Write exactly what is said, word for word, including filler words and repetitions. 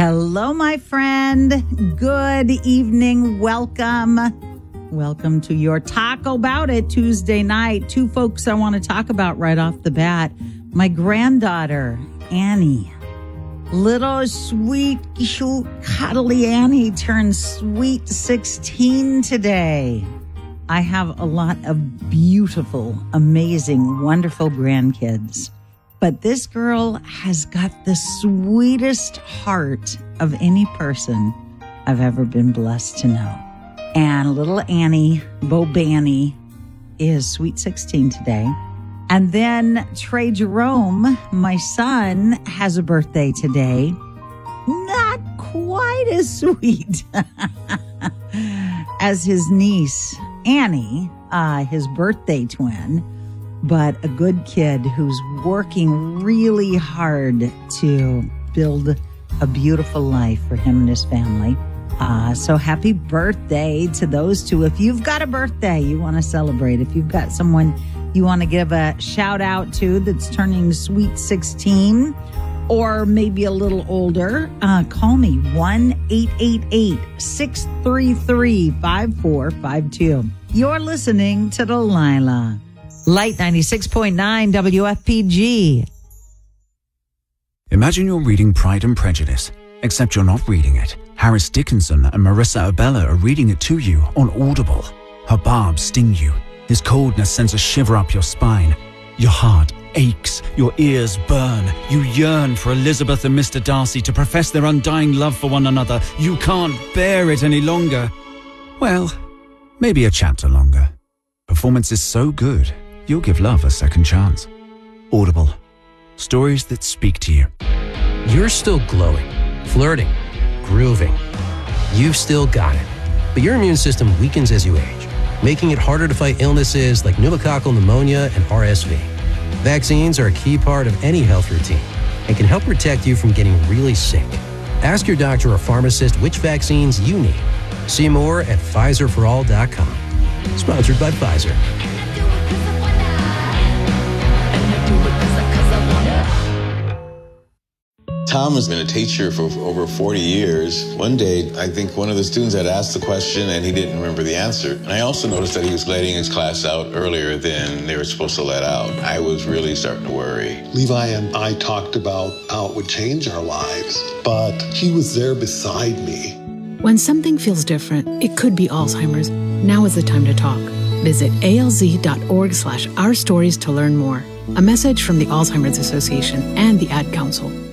Hello, my friend. Good evening. Welcome. Welcome to your Talk About It Tuesday night. Two folks I want to talk about right off the bat. My granddaughter, Annie. Little sweet, cute, cuddly Annie turned sweet sixteen today. I have a lot of beautiful, amazing, wonderful grandkids. But this girl has got the sweetest heart of any person I've ever been blessed to know. And little Annie Bobanny is sweet sixteen today. And then Trey Jerome, my son, has a birthday today. Not quite as sweet as his niece, Annie, uh, his birthday twin. But a good kid who's working really hard to build a beautiful life for him and his family. Uh, so happy birthday to those two. If you've got a birthday you want to celebrate, if you've got someone you want to give a shout out to that's turning sweet sixteen or maybe a little older, uh, call me one eight eight eight, six three three, five four five two. You're listening to Delilah. Light ninety-six point nine W F P G. Imagine you're reading Pride and Prejudice, except you're not reading it. Harris Dickinson and Marissa Abella are reading it to you on Audible. Her barbs sting you. His coldness sends a shiver up your spine. Your heart aches. Your ears burn. You yearn for Elizabeth and Mister Darcy to profess their undying love for one another. You can't bear it any longer. Well, maybe a chapter longer. Performance is so good, you'll give love a second chance. Audible. Stories that speak to you. You're still glowing, flirting, grooving. You've still got it. But your immune system weakens as you age, making it harder to fight illnesses like pneumococcal pneumonia and R S V. Vaccines are a key part of any health routine and can help protect you from getting really sick. Ask your doctor or pharmacist which vaccines you need. See more at Pfizer for all dot com. Sponsored by Pfizer. Tom has been a teacher for over forty years. One day, I think one of the students had asked the question and he didn't remember the answer. And I also noticed that he was letting his class out earlier than they were supposed to let out. I was really starting to worry. Levi and I talked about how it would change our lives, but he was there beside me. When something feels different, it could be Alzheimer's. Now is the time to talk. Visit alz.org slash our stories to learn more. A message from the Alzheimer's Association and the Ad Council.